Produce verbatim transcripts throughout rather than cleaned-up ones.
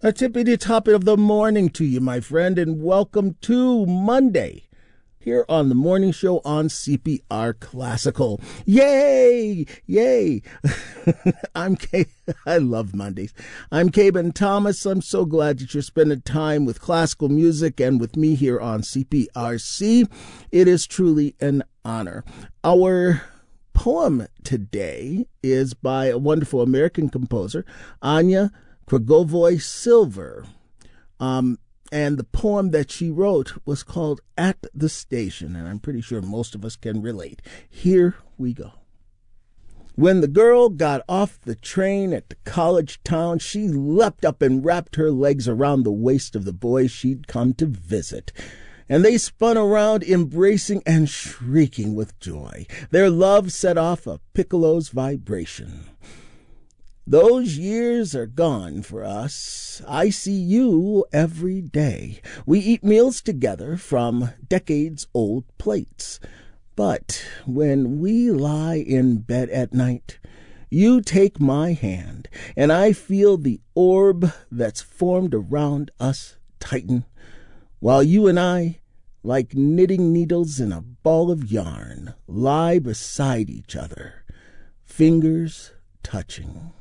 A tippity top of the morning to you, my friend, and welcome to Monday here on the morning show on C P R Classical. Yay! Yay! I'm K. I love Mondays. I'm Caben Thomas. I'm so glad that you're spending time with classical music and with me here on C P R C. It is truly an honor. Our poem today is by a wonderful American composer, Anya Kragovoy-Silver. Um, and the poem that she wrote was called At the Station, and I'm pretty sure most of us can relate. Here we go. When the girl got off the train at the college town, she leapt up and wrapped her legs around the waist of the boy she'd come to visit. And they spun around, embracing and shrieking with joy. Their love set off a piccolo's vibration. Those years are gone for us. I see you every day. We eat meals together from decades-old plates. But when we lie in bed at night, you take my hand, and I feel the orb that's formed around us tighten, while you and I, like knitting needles in a ball of yarn, lie beside each other, fingers touching.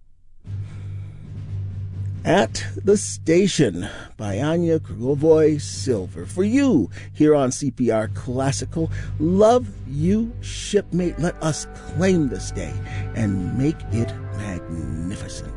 At the Station by Anya Kragovoy-Silver. For you, here on C P R Classical, love you, shipmate. Let us claim this day and make it magnificent.